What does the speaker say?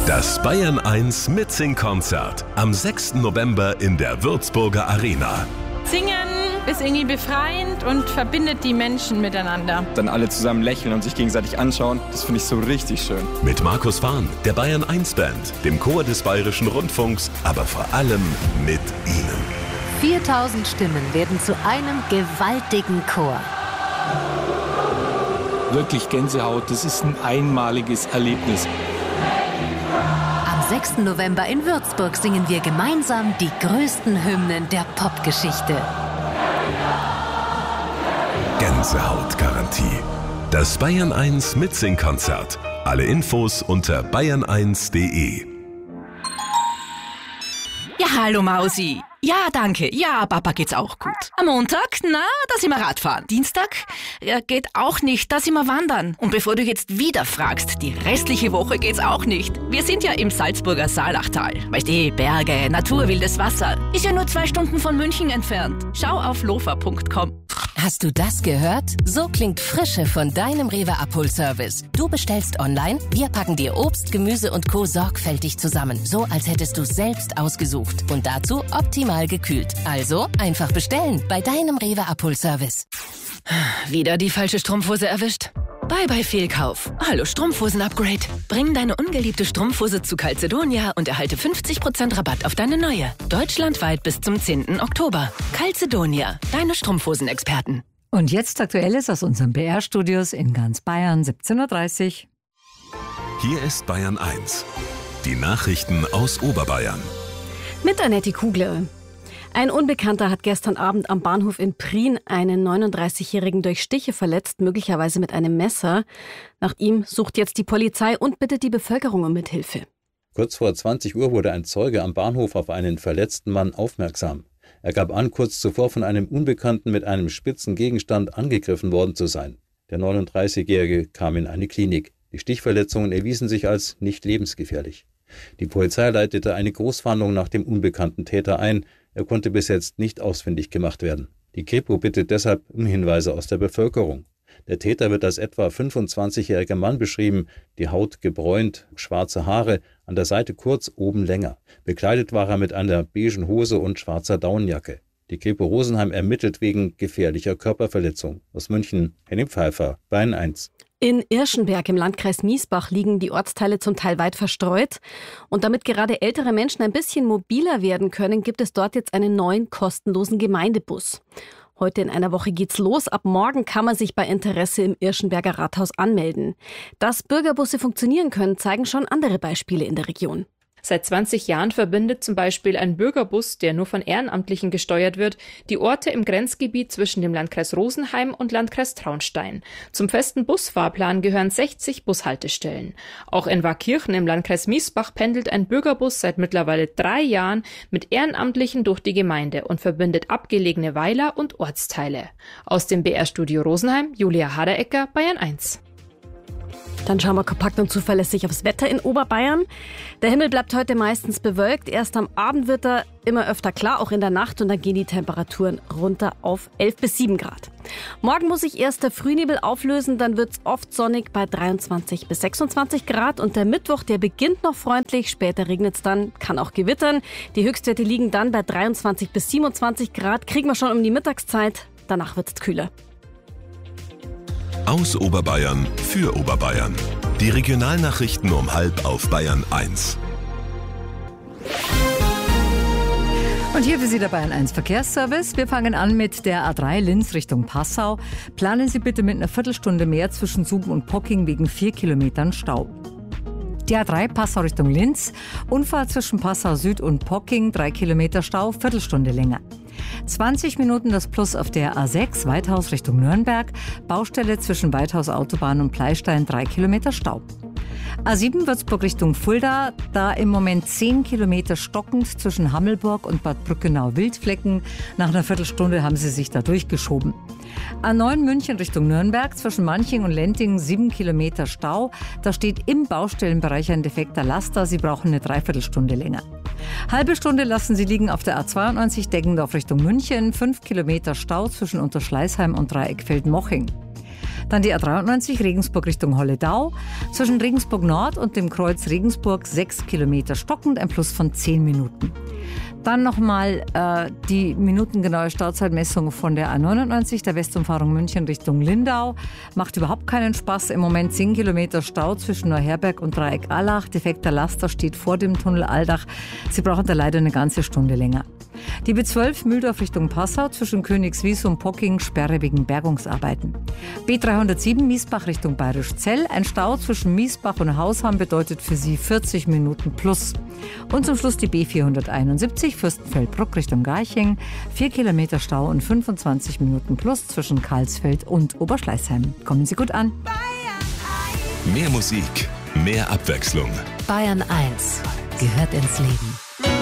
Das Bayern 1 Mitsing-Konzert am 6. November in der Würzburger Arena. Singen ist irgendwie befreiend und verbindet die Menschen miteinander. Dann alle zusammen lächeln und sich gegenseitig anschauen, das finde ich so richtig schön. Mit Markus Fahn, der Bayern 1 Band, dem Chor des Bayerischen Rundfunks, aber vor allem mit Ihnen. 4000 Stimmen werden zu einem gewaltigen Chor. Wirklich Gänsehaut, das ist ein einmaliges Erlebnis. Am 6. November in Würzburg singen wir gemeinsam die größten Hymnen der Popgeschichte. Gänsehautgarantie. Das Bayern 1 Mitsing-Konzert. Alle Infos unter bayern1.de. Ja, hallo Mausi. Ja, danke. Ja, Papa geht's auch gut. Am Montag, da sind wir Radfahren. Dienstag, geht auch nicht, da sind wir wandern. Und bevor du jetzt wieder fragst, die restliche Woche geht's auch nicht. Wir sind ja im Salzburger Saalachtal. Weißt du, Berge, Natur, wildes Wasser. Ist ja nur 2 Stunden von München entfernt. Schau auf lofa.com. Hast du das gehört? So klingt Frische von deinem Rewe Abholservice. Du bestellst online, wir packen dir Obst, Gemüse und Co. sorgfältig zusammen. So, als hättest du es selbst ausgesucht. Und dazu optimal gekühlt. Also einfach bestellen bei deinem Rewe Abholservice. Wieder die falsche Strumpfhose erwischt? Bye Fehlkauf. Hallo Strumpfhosen-Upgrade. Bring deine ungeliebte Strumpfhose zu Calzedonia und erhalte 50% Rabatt auf deine neue. Deutschlandweit bis zum 10. Oktober. Calzedonia, deine Strumpfhosen-Experten. Und jetzt Aktuelles aus unseren BR-Studios in ganz Bayern, 17.30 Uhr. Hier ist Bayern 1. Die Nachrichten aus Oberbayern. Mit Annette Kugler. Ein Unbekannter hat gestern Abend am Bahnhof in Prien einen 39-Jährigen durch Stiche verletzt, möglicherweise mit einem Messer. Nach ihm sucht jetzt die Polizei und bittet die Bevölkerung um Mithilfe. Kurz vor 20 Uhr wurde ein Zeuge am Bahnhof auf einen verletzten Mann aufmerksam. Er gab an, kurz zuvor von einem Unbekannten mit einem spitzen Gegenstand angegriffen worden zu sein. Der 39-Jährige kam in eine Klinik. Die Stichverletzungen erwiesen sich als nicht lebensgefährlich. Die Polizei leitete eine Großfahndung nach dem unbekannten Täter ein. Er konnte bis jetzt nicht ausfindig gemacht werden. Die Kripo bittet deshalb um Hinweise aus der Bevölkerung. Der Täter wird als etwa 25-jähriger Mann beschrieben, die Haut gebräunt, schwarze Haare, an der Seite kurz, oben länger. Bekleidet war er mit einer beigen Hose und schwarzer Daunenjacke. Die Kripo Rosenheim ermittelt wegen gefährlicher Körperverletzung. Aus München, Henning Pfeiffer, Bayern 1. In Irschenberg im Landkreis Miesbach liegen die Ortsteile zum Teil weit verstreut. Und damit gerade ältere Menschen ein bisschen mobiler werden können, gibt es dort jetzt einen neuen kostenlosen Gemeindebus. Heute in einer Woche geht's los. Ab morgen kann man sich bei Interesse im Irschenberger Rathaus anmelden. Dass Bürgerbusse funktionieren können, zeigen schon andere Beispiele in der Region. Seit 20 Jahren verbindet zum Beispiel ein Bürgerbus, der nur von Ehrenamtlichen gesteuert wird, die Orte im Grenzgebiet zwischen dem Landkreis Rosenheim und Landkreis Traunstein. Zum festen Busfahrplan gehören 60 Bushaltestellen. Auch in Waakirchen im Landkreis Miesbach pendelt ein Bürgerbus seit mittlerweile 3 Jahren mit Ehrenamtlichen durch die Gemeinde und verbindet abgelegene Weiler und Ortsteile. Aus dem BR-Studio Rosenheim, Julia Haderecker, Bayern 1. Dann schauen wir kompakt und zuverlässig aufs Wetter in Oberbayern. Der Himmel bleibt heute meistens bewölkt. Erst am Abend wird er immer öfter klar, auch in der Nacht. Und dann gehen die Temperaturen runter auf 11 bis 7 Grad. Morgen muss sich erst der Frühnebel auflösen. Dann wird es oft sonnig bei 23 bis 26 Grad. Und der Mittwoch, der beginnt noch freundlich. Später regnet es dann, kann auch gewittern. Die Höchstwerte liegen dann bei 23 bis 27 Grad. Kriegen wir schon um die Mittagszeit. Danach wird es kühler. Aus Oberbayern für Oberbayern. Die Regionalnachrichten um 12:30 auf Bayern 1. Und hier für Sie der Bayern 1 Verkehrsservice. Wir fangen an mit der A3 Linz Richtung Passau. Planen Sie bitte mit einer Viertelstunde mehr zwischen Suben und Pocking wegen 4 Kilometern Stau. Die A3 Passau Richtung Linz. Unfall zwischen Passau Süd und Pocking, 3 Kilometer Stau, Viertelstunde länger. 20 Minuten das Plus auf der A6 Weithaus Richtung Nürnberg. Baustelle zwischen Weithaus Autobahn und Pleistein, 3 Kilometer Stau. A7 Würzburg Richtung Fulda, da im Moment 10 Kilometer stockend zwischen Hammelburg und Bad Brückenau-Wildflecken. Nach einer Viertelstunde haben sie sich da durchgeschoben. A9 München Richtung Nürnberg, zwischen Manching und Lentingen 7 Kilometer Stau. Da steht im Baustellenbereich ein defekter Laster, Sie brauchen eine Dreiviertelstunde länger. Halbe Stunde lassen Sie liegen auf der A92 Deggendorf Richtung München, 5 Kilometer Stau zwischen Unterschleißheim und Dreieckfeld-Moching. Dann die A93 Regensburg Richtung Holledau. Zwischen Regensburg Nord und dem Kreuz Regensburg 6 Kilometer stockend, ein Plus von 10 Minuten. Dann nochmal die minutengenaue Stauzeitmessung von der A99, der Westumfahrung München Richtung Lindau. Macht überhaupt keinen Spaß. Im Moment 10 Kilometer Stau zwischen Neuherberg und Dreieck Allach. Defekter Laster steht vor dem Tunnel Aldach. Sie brauchen da leider eine ganze Stunde länger. Die B12 Mühldorf Richtung Passau zwischen Königswies und Pocking, Sperre wegen Bergungsarbeiten. B307 Miesbach Richtung Bayerischzell. Ein Stau zwischen Miesbach und Hausham bedeutet für Sie 40 Minuten plus. Und zum Schluss die B471 Fürstenfeldbruck Richtung Garching. 4 Kilometer Stau und 25 Minuten plus zwischen Karlsfeld und Oberschleißheim. Kommen Sie gut an. Mehr Musik, mehr Abwechslung. Bayern 1 gehört ins Leben.